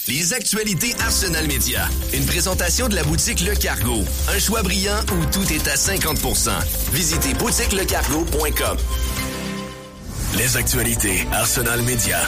Les actualités Arsenal Média. Une présentation de la boutique Le Cargo. Un choix brillant où tout est à 50%. Visitez boutiquelecargo.com. Les actualités Arsenal Média.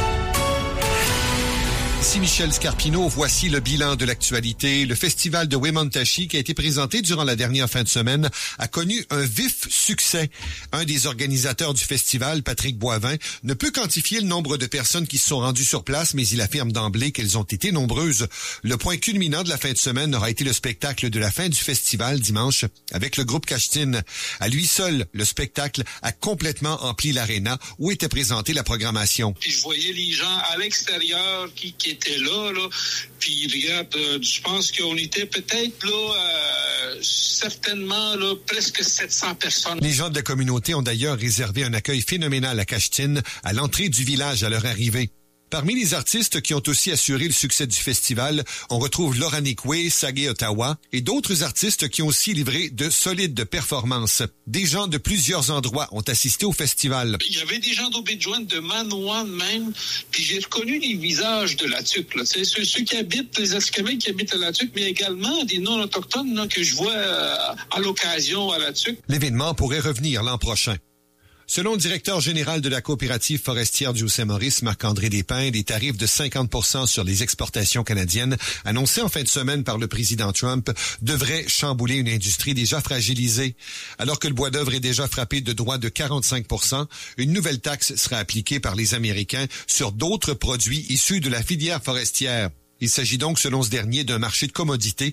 Ici Michel Scarpino, voici le bilan de l'actualité. Le festival de Wemantashi, qui a été présenté durant la dernière fin de semaine, a connu un vif succès. Un des organisateurs du festival, Patrick Boivin, ne peut quantifier le nombre de personnes qui se sont rendues sur place, mais il affirme d'emblée qu'elles ont été nombreuses. Le point culminant de la fin de semaine aura été le spectacle de la fin du festival dimanche avec le groupe Kashtin. À lui seul, le spectacle a complètement empli l'aréna où était présentée la programmation. Puis je voyais les gens à l'extérieur qui étaient là. Puis regarde, je pense qu'on était peut-être là, certainement là, presque 700 personnes. Les gens de la communauté ont d'ailleurs réservé un accueil phénoménal à Kashtin à l'entrée du village à leur arrivée. Parmi les artistes qui ont aussi assuré le succès du festival, on retrouve Laura Nikwe, Sage Ottawa et d'autres artistes qui ont aussi livré de solides performances. Des gens de plusieurs endroits ont assisté au festival. Il y avait des gens d'Obidjouan, de Manawan même, puis j'ai reconnu les visages de la Tuque. Là. Ceux qui habitent, les Esquimaux qui habitent à la Tuque, mais également des non-autochtones là, que je vois à l'occasion à la Tuque. L'événement pourrait revenir l'an prochain. Selon le directeur général de la coopérative forestière du Haut-Saint-Maurice, Marc-André Despins, des tarifs de 50% sur les exportations canadiennes annoncés en fin de semaine par le président Trump devraient chambouler une industrie déjà fragilisée. Alors que le bois d'œuvre est déjà frappé de droits de 45%, une nouvelle taxe sera appliquée par les Américains sur d'autres produits issus de la filière forestière. Il s'agit donc, selon ce dernier, d'un marché de commodités